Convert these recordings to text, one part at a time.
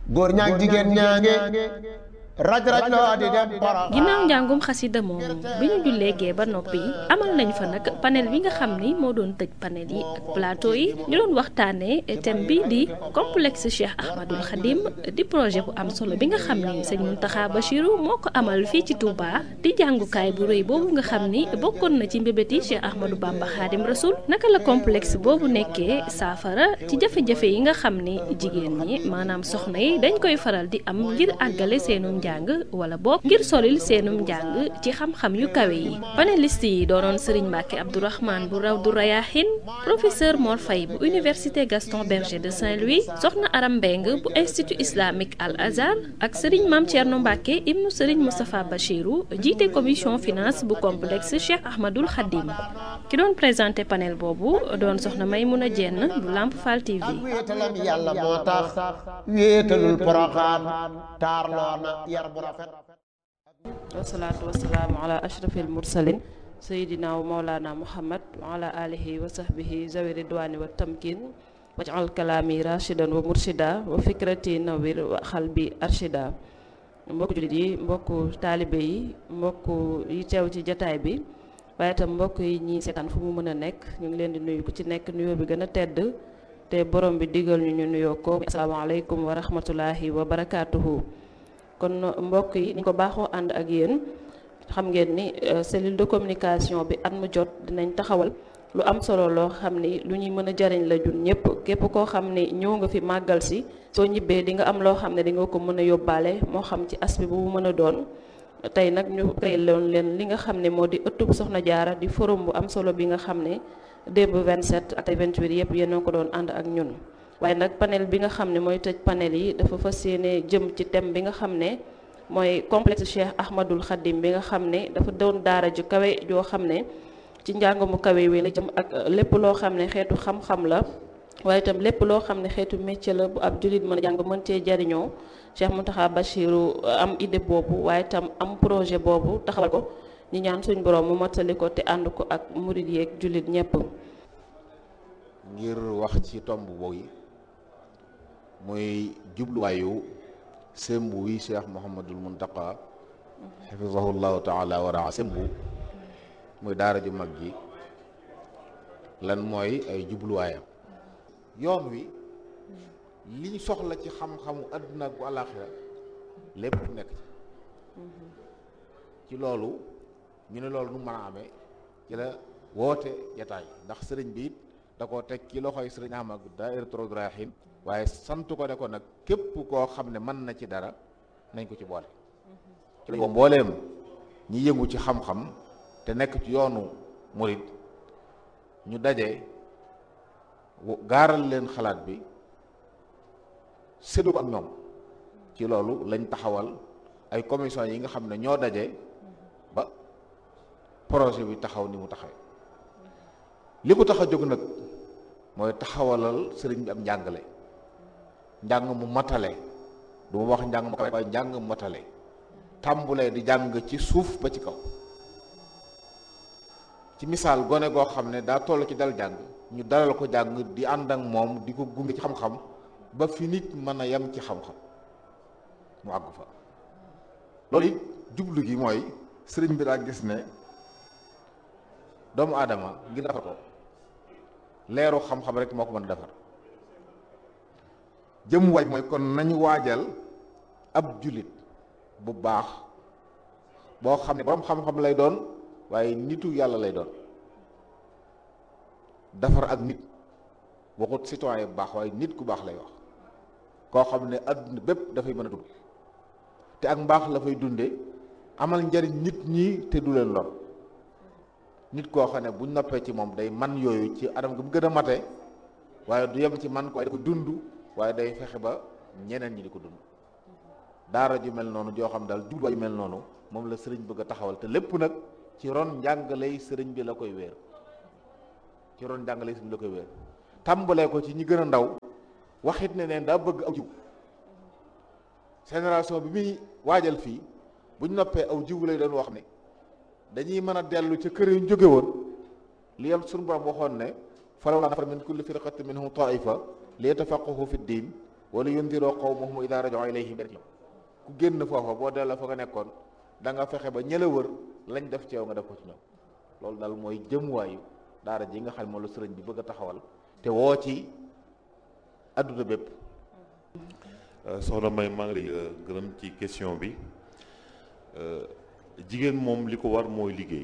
góor ñaag jigéen ñaange raj loo di dem Porokhane. ginnaaw njàngum xasida moomu bi ñu jullee gee ba noppi amal nañ fa nag panel bi nga xam ni moo doon tëj panel yi ak plateau yi ñu doon waxtaanee thème bi di complexe Cheikh Ahmadul Khadim di projet bu am solo bi nga xam ni sëñ Mountakha Bachirou moo ko amal fii ci Touba di jàngukaay bu rëy boobu nga xam ni bokkoon na ci mbébét yi Cheikh Ahmadou Bamba Khadim Rasoul naka la complexe boobu nekkee saafara ci jafe-jafe yi nga xam ni jigéen ñi maanaam soxna yi dañ koy faral di am ngir àggale seenum njàng wala boog ngir solil seenum njàng ci xam-xam yu kawe yi panéliste yi doonoon Serigne Mbacke Abdourahmane bu Rawdu Rayahin professeur Mor Faye bu université Gaston Berger de Saint-Louis soxna Aram Mbeng bu institut islamique Al Azhar ak Serigne Mame Thierno Mbacke ibnu Serigne Moustapha Bachirou jiite commission finance bu complexe Cheikh Ahmadul Khadim ki doon présenté panel boobu doon soxna Maymouna Dieng bu Lamp Fall TV. wéetalam yàlla moo tax wéetalul Porokhane taarloo na yar bu rafet. wasalaatu wasalaamu ala ashrafil mursalin sayidina wa maulana muhammad wa ala alihi wa sahbihi zawi ridwani wa tamkin waj'al kalaami rashidan wa murshida wa fikrati nawir wa xalbi arshida. mbokku jullit yi mbokku taalibe yi mbokku yi teew ci jataay bi waaye itam mbokk yi ñi seetaan fu mu mën a nekk ñu ngi leen di nuyu ku ci nekk nuyoo bi gën a tedd te borom bi digal ñu nuyoo ko asalaamaaleykum wa rahmatullahi wa barakaatuhu. kon mbokk yi ni ko baaxoo ànd ak yéen xam ngeen ni cellule de communication bi at mu jot dinañ taxawal lu am solo loo xam ni lu ñuy mën a jariñ la jun ñëpp képp koo xam ni ñëw nga fi màggal si soo ñibbee di nga am loo xam ne di nga ko mën a yóbbaale moo xam ci aspect bu mu mën a doon. tey nag ñu créé leen li nga xam ne moo di ëttub Soxna Jaara di forum bu am solo bi nga xam ne démb 27 ak 28 yëpp yéen a ko doon ànd ak ñun. waaye nag panel bi nga xam ne mooy tëj panel yi dafa fas yéene jëm ci thème bi nga xam ne mooy complexe Cheikh Ahmadul Khadim bi nga xam ne dafa doon daara ju kawe joo xam ne ci njàng mu kawe wi la jëm ak lépp loo xam ne xeetu xam-xam la waaye itam lépp loo xam ne xeetu métier la bu ab jullit mën a jàng mën cee jariñoo Cheikh Mountakha Bachirou am idée boobu waaye itam am projet boobu taxawal ko ñu ñaan suñ borom mu mottali ko te ànd ko ak murid yeeg jullit ñépp ngir wax ci tomb boobu muy jubluwaayu sembu wi Cheikh Mouhamadul Mountakha xafizahullahu taala wa raa sembu muy daara ju mag ji lan mooy ay jubluwaayam yoon wi liñ soxla ci xam-xamu àdduna ak bu àllaaxira lépp nekk ci loolu ñu ne loolu nu mën a amee ci la woote jataay ndax sëriñ bi it da koo teg ci loxoy sëriñ Ahmad daayiratu Rawdu Rayaahiin waaye sant ko ne ko nag képp koo xam ne mën na ci dara nañ ko ci boole ci lañ ko mbooleem ñi yëngu ci xam-xam te nekk ci yoonu murid ñu daje gaaral leen xalaat bi séddu ko ak ñoom ci loolu lañ taxawal ay commission yi nga xam ne ñoo daje ba projet bi taxaw ni mu taxawee li ko tax a jóg nag mooy taxawalal sëriñ bi am njàngale njàng mu matale du ma wax njàng mu kawe waaye njàng mu matale tàmbulee di jàng ci suuf ba ci kaw ci misaal gone goo xam ne daa toll ci dal jàng ñu dalal ko jàng di ànd ak moom di ko gunge ci xam-xam ba fi nit mën a yem ci xam-xam mu àggu fa loolu it jublu gi mooy sëriñ bi daa gis ne doomu aadama ngir defar ko leeru xam-xam rek moo ko mën a defar jëm waay mooy kon nañu waajal ab jullit bu baax boo xam ne boroom xam-xam lay doon waaye nitu yàlla lay doon defar ak nit waxut citoyen bu baax waaye nit ku baax lay wax koo xam ne adduna bépp dafay mën a dund te ak mbaax la fay dunde amal njariñ nit ñi te du leen lor nit koo xam ne buñ noppee ci moom day man yooyu ci anam gi mu gën a mate waaye du yem ci man ko waaye da ko dund waaye day fexe ba ñeneen ñi di ko dund daara ju mel noonu joo xam daal jubluwaay ju mel noonu moom la sëriñ bëgg a taxawal te lépp nag ci ron njàngaley sëriñ bi la koy wéer ci ron njàngaley sëriñ bi la koy wéer tàmbalee ko ci ñi gën a ndaw waxit ne neen daa bëgg aw jiw génération bi muy waajal fii buñ noppee aw jiw lay doon wax ne dañuy mën a dellu ca kër yu ñu jóge woon li yam suñu borom waxoon ne falawlaa nafara min kulli firqatin minhum taifa li yatafaqqahu fi ddin wala yundiroo qawmahum idaa raja'uu ilayhim, ku génn foofa boo delloo fa nga nekkoon da nga fexe ba ñëla wër lañ def ci yow nga def ko ci ñoom. loolu daal mooy jëmuwaayu daara ji nga xam ne moom la sëriñ bi bëgg a taxawal te woo ci adduna bépp. soxna May maa ngi lay gërëm ci question bi. jigéen moom li ko war mooy liggéey,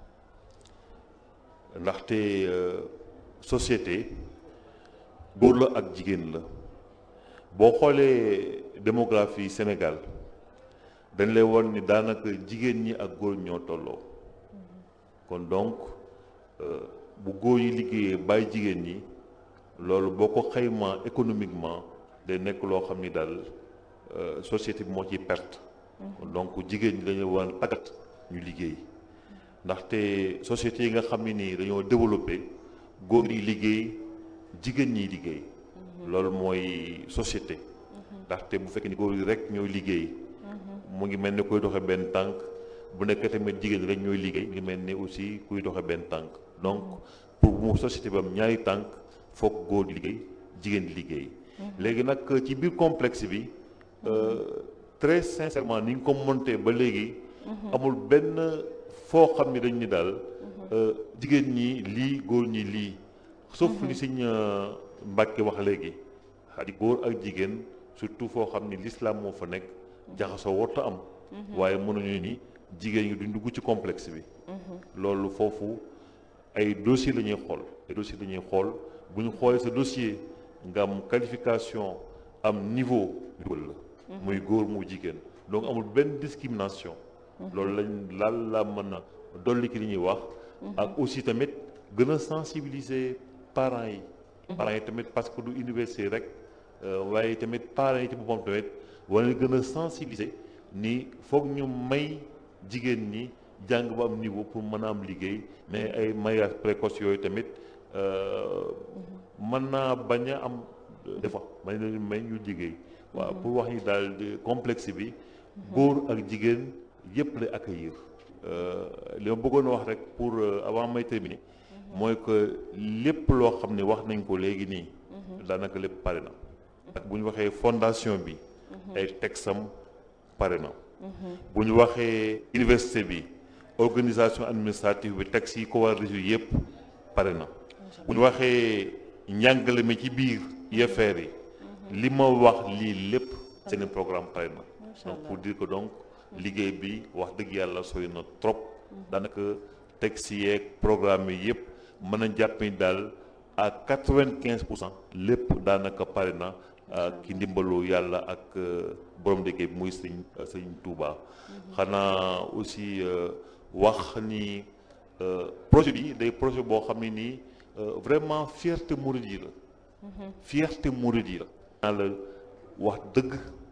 ndaxte société góor la ak jigéen la. boo xoolee démographie Sénégal dañ lay won ni daanaka jigéen ñi ak góor ñoo tolloo. kon donc bu góor yi liggéeyee bàyyi jigéen ñi, loolu boo ko xaymaa économiquement day nekk loo xam ni daal société bi moo ciy perte. donc jigéen ñi dañu war a tàggat ñu liggéey, ndaxte société yi nga xam ne nii dañoo développé góor yi liggéey jigéen ñi liggéey. loolu mooy société. ndaxte bu fekkee ni góor yi rek ñooy liggéey mu ngi mel ni kuy doxe benn tànk, bu nekkee tamit jigéen rek ñooy liggéey mu ngi mel ni aussi kuy doxe benn tànk. donc pour mu société bi am ñaari tànk foog góor di liggéey jigéen di liggéey. léegi nag ci biir complexe bi très sincèrement ni nga ko monté ba léegi amul benn foo xam ni dañ ni daal jigéen ñi lii góor ñi lii, sauf ni Sëñ Mbàkke wax léegi xadi góor ak jigéen surtout foo xam ni l'islam moo fa nekk jaxasoo warta am. waaye mënuñu ni jigéen ñi duñ dugg ci complexe bi. loolu foofu ay dossier la ñuy xool bu ñu xoolee sa dossier nga am qualification am niveau la muy góor mu jigéen, donc amul benn discrimination. loolu laal la mën a dolli ki li ñuy wax. ak aussi tamit gën a sensibiliser parents yi. parents yi tamit parce que du université rek waaye tamit parents yi ci boppam tamit war na gën a sensibiliser ni foog ñu may jigéen ñi jàng ba am niveau pour mën a am liggéey, mais ay mariage précoce yooyu tamit mën naa bañ a am des fois may leen may ñu liggéey. waaw pour wax ni daal complexe bi góor ak jigéen yëpp lay accueillir. li ma bëggoon wax rek pour avant may terminer mooy que lépp loo xam ne wax nañ ko léegi nii daanaka lépp pare na. ak bu ñu waxee fondation bi ay texam pare na. bu ñu waxee université bi organisation administrative bi texte yi ko war a résoudre yëpp pare na. bu ñu waxee njàngale mi ci biir UFR yi li ma wax lii lépp seen programme pare na. donc pour dire que donc liggéey bi wax dëgg yàlla sori na trop. daanaka texte yeeg programme yi yëpp mën a jàpp ni daal à 95% lépp daanaka pare na ki ndimbalu yàlla ak borom liggéey bi muy sëñ Touba. xanaa aussi wax ni projet bi day projet boo xam ne nii vraiment fierté mouride yi la. fierté mouride yi la. la wax dëgg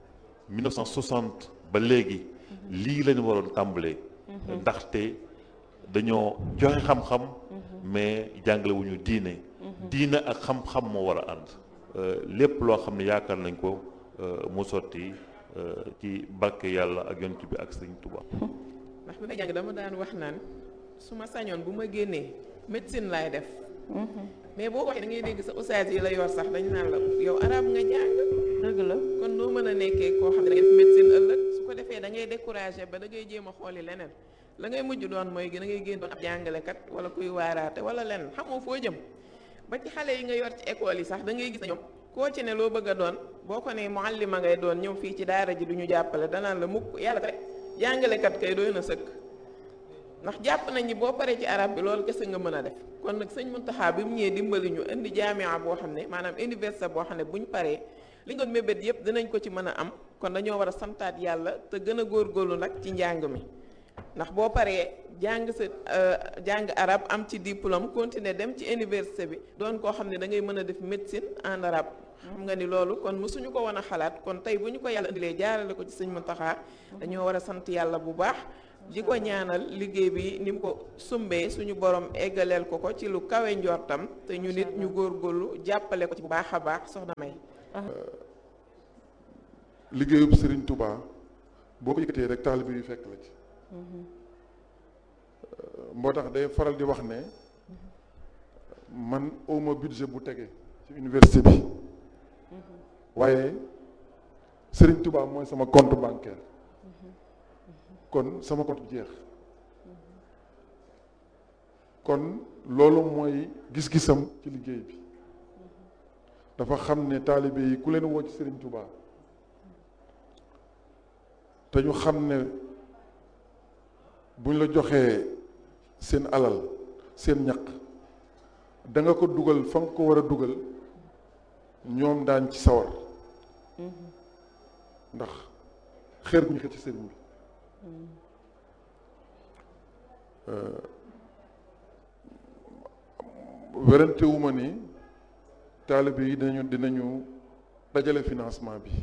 1960 ba léegi lii lañu waroon tàmbalee. ndaxte dañoo joxe xam-xam mais jàngale wu ñu diine. diine ak xam-xam moo war a ànd. lépp loo xam ne yaakaar nañ ko mu sotti ci barke yàlla ak yonent bi ak Sëriñ Tuubaa. ndax bi may jàng dama daan wax naan su ma sañoon bu ma génnee médecine laay def. mais boo waxee da ngay dégg sa ustaas yi la yor sax dañu naan la yow arab nga jàng. dëgg la kon noo mën a nekkee koo xam ne da ngay def médecine ëllëg su ko defee da ngay découragé ba da ngay jéem a xooli leneen la ngay mujj doon mooy da ngay génn doon ab jàngalekat wala kuy waaraate wala leneen xamoo foo jëm. ba ci xale yi nga yor ci école yi sax da ngay gis na ñoom koo ci ne loo bëgg a doon boo ko ne muallima ngay doon ñëw fii ci daara ji du ñu jàppale danaan la mukk yàlla tere jàngalekat kay doy na sëkk. ndax jàpp nañ ni boo paree ci arab bi loolu kese nga mën a def kon nag sëñ Muntaxa bi mu ñëwee dimbali ñu indi jaamia boo xam ne maanaam université boo xam ne bu ñu paree li nga doon mébét yëpp dinañ ko ci mën a am kon dañoo war a santaat yàlla te gën a góorgóorlu nag ci njàng mi ndax boo paree jàng sa jàng arab am ci diplôme continuer dem ci université bi doon koo xam ne da ngay mën a def médecine en arabe xam nga ni loolu kon mësuñu ko woon a xalaat kon tey bu ñu ko yàlla indilee jaarale ko ci sëñ Muntaxa dañoo war a sant yàlla bu baax di ko ñaanal liggéey bi ni mu ko sumbee suñu borom eggaleel ko ci lu kawe njortam te ñu nit ñu góorgóorlu jàppale ko ci bu baax a baax soxna May. liggéeyub Serigne Touba boo ko yëkkatee rek taalibe yu fekk la ci. moo tax day faral di wax ne man awma budget bu tege ci université bi waaye Serigne Touba mooy sama compte bancaire kon sama compte bi jeex kon loolu mooy gis-gisam ci liggéey bi dafa xam ne taalibe yi ku leen woo ci Serigne Touba te ñu xam ne buñ la joxee seen alal seen ñaq da nga ko dugal fa nga ko war a dugal ñoom daañ ci sawar ndax xeer gu ñu xet ci sëriñ bi werante wu ma ni taalibe yi dinañu dajale financement bi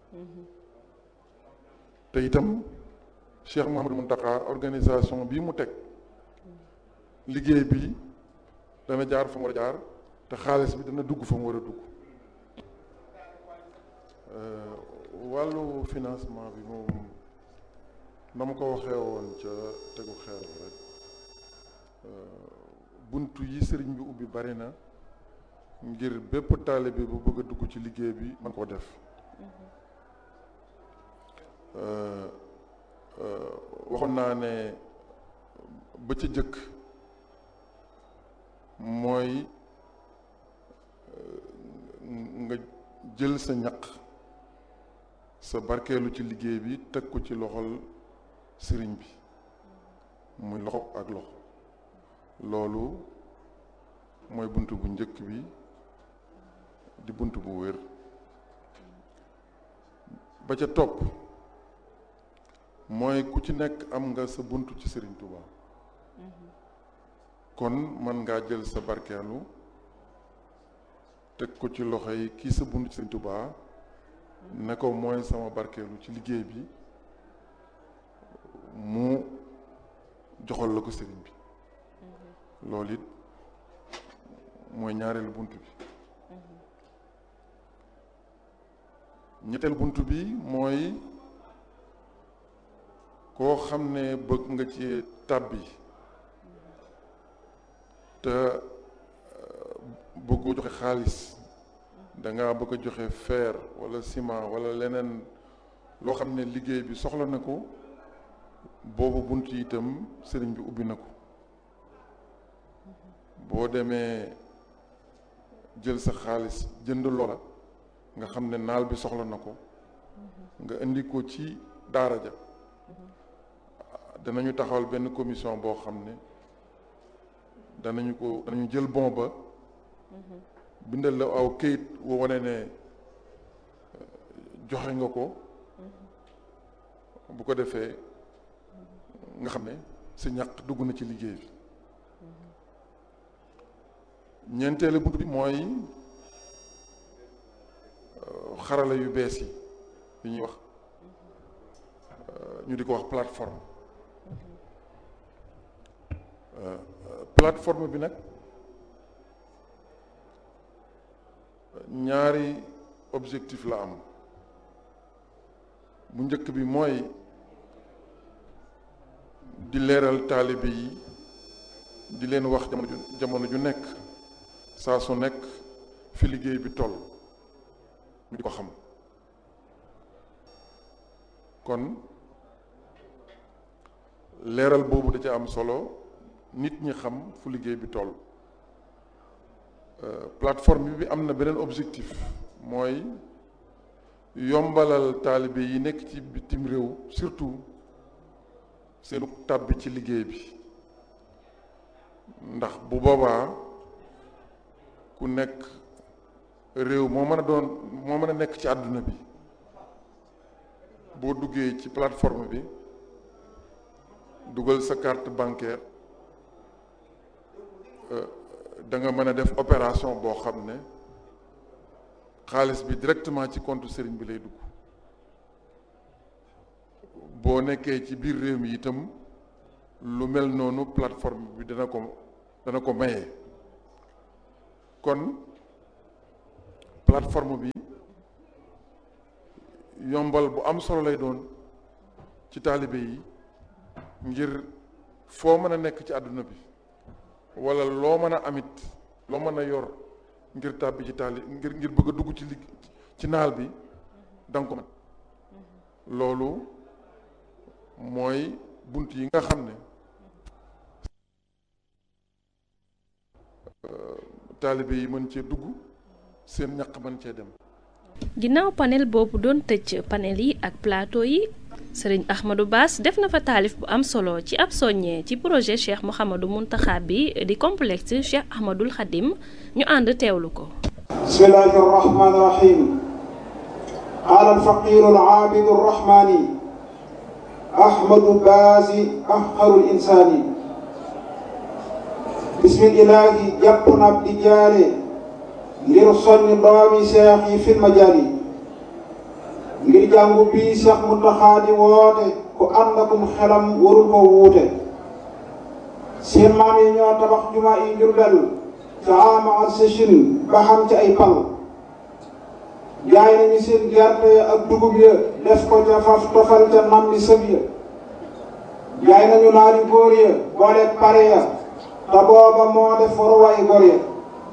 te itam Cheikh Mouhamadou Mountakha organisation bii mu teg liggéey bi dana jaar fa mu war a jaar te xaalis bi dana dugg fa mu war a dugg wàllu financement bi moom na ma ko waxee woon ca tegu xeer rek buntu yi sëriñ bi ubbi bari na ngir bépp taalibe bu bëgg a dugg ci liggéey bi man koo def waxoon naa ne ba ca jëkk mooy nga jël sa ñaq sa barkeelu ci liggéey bi teg ko ci loxol sëriñ bi muy loxo ak loxo loolu mooy bunt bu njëkk bi di bunt bu wér ba ca topp mooy ku ci nekk am nga sa bunt ci Sëriñ Tuuba kon man ngaa jël sa barkeelu teg ko ci loxo yi kii sa bunt ci Sëriñ Tuuba ne ko mooy sama barkeelu ci liggéey bi mu joxal la ko sëriñ bi loolu it mooy ñaareelu bunt bi ñetteel bunt bi mooy koo xam ne bëgg nga ci tàbbi te bëggoo joxe xaalis danga bëgg a joxe fer wala ciment wala leneen loo xam ne liggéey bi soxla na ko boobu bunt yi itam sëriñ bi ubbi na ko boo demee jël sa xaalis jënd loola nga xam ne naal bi soxla na ko nga indi ko ci daara ja danañu taxawal benn commission boo xam ne danañu jël bon ba bindal la aw këyit woo wane ne joxe nga ko bu ko defee nga xam ne sa ñaq dugg na ci liggéey bi ñeenteelu bunt bi mooy xarala yu bees yi ñuy wax ñu di ko wax plateforme plateforme bi nag ñaari objectif la am bu njëkk bi mooy di leeral taalibe yi di leen wax jamono ju nekk saa su nekk fi liggéey bi toll ñu di ko xam kon leeral boobu da ca am solo nit ñi xam fu liggéey bi toll plateforme bi am na beneen objectif mooy yombalal taalibe yi nekk ci bitim réew surtout seenu tàbbi ci liggéey bi ndax bu boobaa ku nekk réew moo mën a nekk ci àdduna bi boo duggee ci plateforme bi dugal sa carte bancaire da nga mën a def opération boo xam ne xaalis bi directement ci compte sëriñ bi lay dugg boo nekkee ci biir réew mi itam lu mel noonu plateforme bi dana ko maye kon plateforme bi yombal bu am solo lay doon ci taalibe yi ngir foo mën a nekk ci àdduna bi wala loo mën a amit loo mën a yor ngir tàbbi ci ngir bëgg a dugg ci naal bi danga ko man loolu mooy bunt yi nga xam ne taalibe yi mën cee dugg seen ñaq mën cee dem. ginnaaw panel boobu doon tëj panel yi ak plateau yi Serigne Ahmadou Bass def na fa taalif bu am solo ci ab soññee ci projet Cheikh Mouhamadou Mountakha bi di complexe Cheikh Ahmadoul Khadim ñu ànd teewlu ko. bismillahi rahmani rahim qaala alfaqiru alaabidu arrahmani Ahmadou Bass afqarul insaani bismillahi jàpp na ab di jaare ngir soññ doomi seex yi fil majaali ngir jàngu bii Cheikh Mountakha di woote ku ànd akum xelam warul ko wuute seen maam yi ñoo tabax jumaa yi Jurbel ca ama ak sëchin ba xam ci ay pal jaay nañu seen gerte ya ak dugub ya def ko ca faf tofal ca nam li sëb ya jaay nañu naari góor ya boole pare ya te booba moo def waruwaay góor ya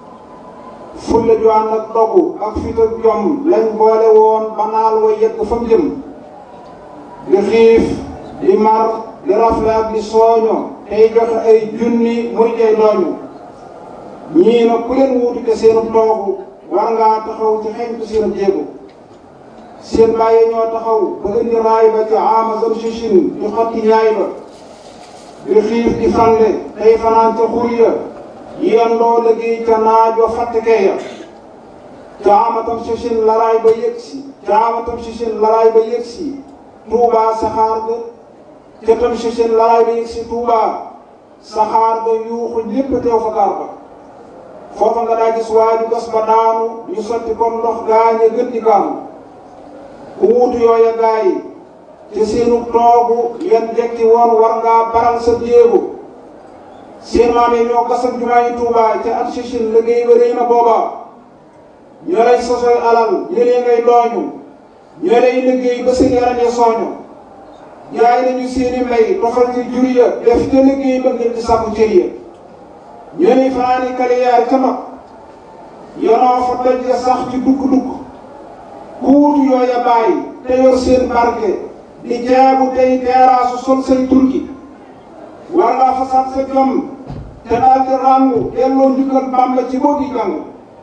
fulla ju ànd ak dogu ak fit ak jom lañ boole woon ba naal wa yegg fa mu jëm di xiif di mar di rafle ak di sooño tey joxe ay junni muy jay dooñu ñii na ku leen wuutu te seenu toogu war ngaa taxaw ci xeñtu seen jéego seen bàyyi ñoo taxaw ba indi raay ba ci amazon sichin di xotti ñaay ba di xiif di fande tey fanaan ca xur ya yendoo liggéey ca naajo fàttekee ya caamatam sichin laraay ba yëgsi caamatam sichin laraay ba yëgsi Tuubaa saxaar ga ca tam sichin laraay ba yëgsi Tuubaa saxaar ga yuuxu lépp teew fa gaar ba foofa nga daa gis waaju gas ba daanu ñu sotti comme ndox gaañe gën di kaanu ku wuutu yooya gaay te seenu toogu yan jekki woon war ngaa baral sa jéego seen maam yi ñoo gasam jumaa yi Tuubaa ca at sichin liggéey ba rëy na booba ñoo lay sosoy alal ñëlee ngay dooñu ñoo lay liggéey ba seen yaram ya sooñu jaay nañu seeni mbay tofal ci jur ya def te liggéey ba ngir di sàkku cër ya ñoo lay fanaani kaliyaar ca mag yonoo fa doj ya sax ci dugg-dugg ku wutu yooya bàyyi te yor seen barke di jaabu tey teeraasu sol say turki war ngaa fasaat sa jom te daal di ràngu delloo njukkal Bàmba ci boo di jàng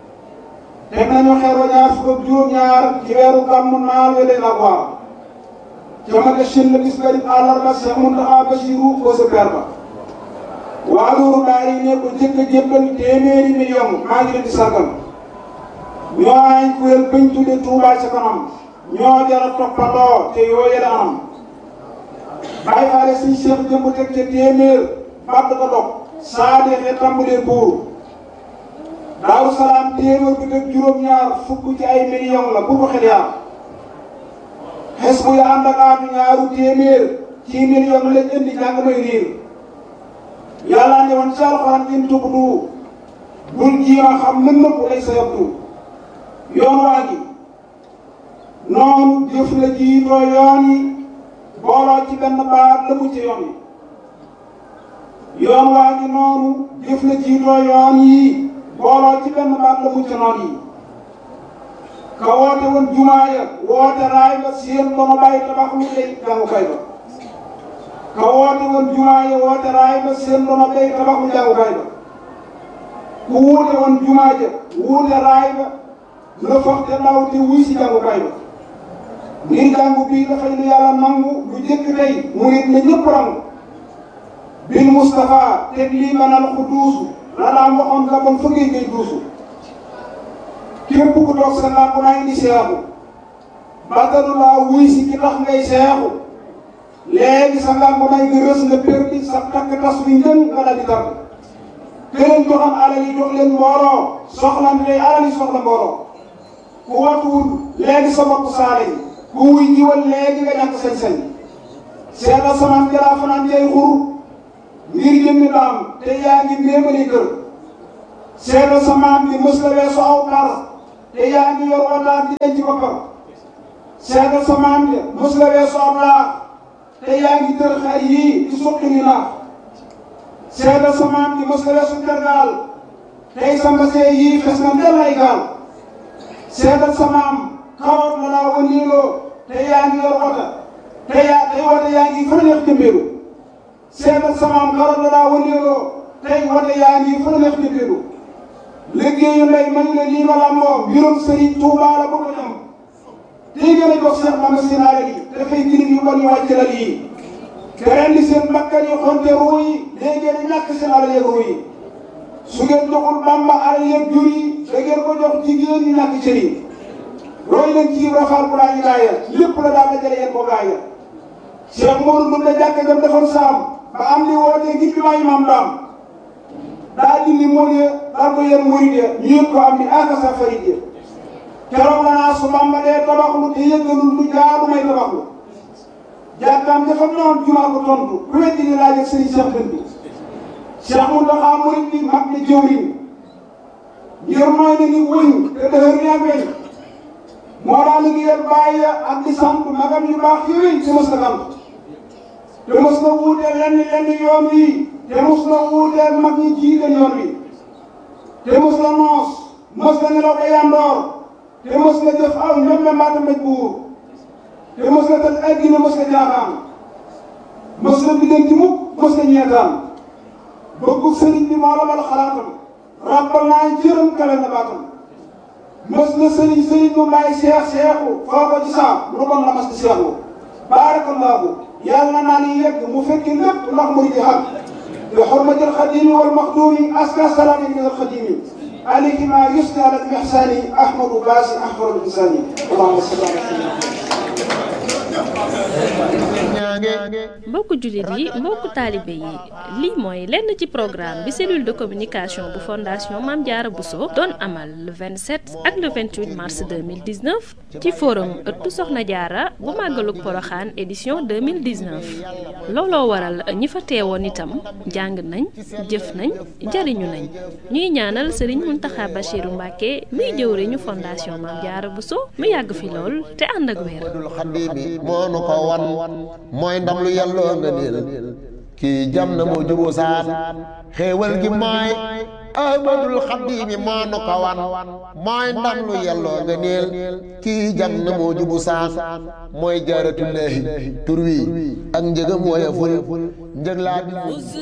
teg nañu xeer wa ñaar fukk ak juróom-ñaar ci weeru gàmmu naal we leen ak waar ca ma Chine la bis garib àllarba Cheikh Mountakha Bassirou ko sa per ba waa loolu daal yi ne ko jëkk a jébbal téeméeri million maa ngi leen di sargal ñoo ay kuréel bañ tudde Touba ca kanam ñoo jara toppandoo te yooye la anam bàyyi faale suñ Cheikh jëmb teg ca téeméer badd ko dog saa deexee tàmbalee buur Daaru Salaam téeméer bi teg juróom-ñaar fukk ci ay million la bu ko xel yaar xes bu ya ànd ak aatu ñaaru téeméer ci million lañ indi jàng may riir yàlla ne woon ci alxuraan in tubdu bul jiima xam lën nëpp lay sa yabdu yoon waa gi noonu jëf la jiitoo yoon yi booloo ci benn baat la mu ci yoon yi yoon waa gi noonu jëf la jiitoo yoon yi booloo ci benn baat la mu ci noon yi ka woote woon jumaa ya woote raay ba seen ba ma bàyyi tabax lu lay jàngukaay ba ka woote woon jumaa ya woote raay ba seen ba ma bàyyi tabax lu jàngukaay ba ku wuute woon jumaa ja wuute raay ba la foog te ndaw te wuy si jàngukaay ba ngir jàngu bii dafay lu yàlla nangu lu jëkk tey mu nit ne ñëpp rangu bil Moustapha teg lii manal ku duusu la daan waxoon nga bon fa ngay duusu képp ku toog sa làmp naa indi seexu bàttalu laa wuy si ki tax ngay seexu léegi sa làmp naa nga rës nga perdi sa takk tas bi njën nga dal di tàgg këleen joxam alal yi jox leen mbooloo soxlan tey alal yi soxla mbooloo ku watuwul léegi sa bopp saale yi ku wuy jiwal léegi nga ñàkk sañ-sañ seetal samaan jalaa fanaan jay xur ngir jëmmi daam te yaa ngi méemali kër seetal samaan bi mës la weesu aw par te yaa ngi yor wataan di denc boppam seetal samaan bi mës la weesu aw laax te yaa ngi tër xar yii di suqi ni naax seetal samaan bi mës la weesu tergaal tey sa mbasee yii fes na ndel ay gaal seetal samaam karoot la daa wëndeeloo te yaa ngi yor wata tey wata yaa ngi fa neex jëmbeelu seetal samaam karoot la daa wëndeeloo tey wata yaa ngi fa neex jëmbeelu liggéeyu ndey mañu la lii ma lamboo mbirum Sëriñ Tuubaa la bu ko ñam tey gën a jox Seex Bamba seen alal yi dafay girim yu bon yu wàcc lal yi te rendi seen bakkan yi xonte ruu yi léegi ngeen a ñàkk seen alal yeeg ruu yi su ngeen joxul Bamba alal yeeg jur yi da ngeen ko jox jigéen ñi ñàkk cër yi roy leen ci rafaal bu laa ñu gaaya lépp la daal dajale yéen ko gaaya Cheikh Modou Ndoum la jàkk jam defoon saam ba am li wootee ngir bi maay maam daam daa dindi mool ya daal ko yéen murid ya ñu yëg ko am ni akasa farid ya keroog la naa su Bamba dee tabaxlu te yëgalul lu jaadu may tabaxlu jàkkaam dafa noon jumaa ko tontu ku weddi ni laaj ak sëriñ Cheikh Dënd Cheikh Mountakha murid bi mag na jëwriñ ngir mooy na ni wëñ te dëhër ni ak weñ moo daa liggéeyal bàyyi ak di sant magam yu baax yooyu te mos na sant te mos na wuuteel lenn yoon wi te mos na wuuteel mag ñi jiite yoon wi te mos na noos mos na nelaw ba yandoor te mos na jëf aw ñoom mbaata mbéj buur te mos na tal addina mos na jaaxaan mos na biddanti mukk mos na ñeetaan bëggu sëriñ bi moo la mal xalaatam ràbbal naa jërëm kale na baatam mos na sëriñ bu may seexu foo ko ci saam lu bon la mas di seexu baarakallaahu yàlla naa ni yegg mu fekki lépp ndax murid yi xam bi xurmatil xadimi wal maxduumi aska salaami min al xadimi alayhi ma yusni ala al ihsani ahmadu baasi ahmadu insani allahumma salli ala mbokku jullit yi mbokku taalibe yi lii mooy lenn ci programme bi cellule de communication bu fondation Mame Diarra Bousso doon amal le 27 ak le 28 mars 2019 ci forum ëttu Soxna Diarra bu màggalug Poroxaan édition 2019 looloo waral ñi fa teewoon itam jàng nañ jëf nañ jariñu nañ ñuy ñaanal Serigne Mountakha Bachirou Mbacké muy jëwriñu fondation Mame Diarra Bousso mu yàgg fi lool te ànd ak wér. mooy ndam lu yàlloo nga niil kii jam na moo juboo saan xéewal gi mooy ahmadul xaddiimi moo nu ko wan mooy ndam lu yàlloo nga niil kii jam na moo jubu saan mooy jaaratullaahi tur wi ak njëgam woyeful njëg laa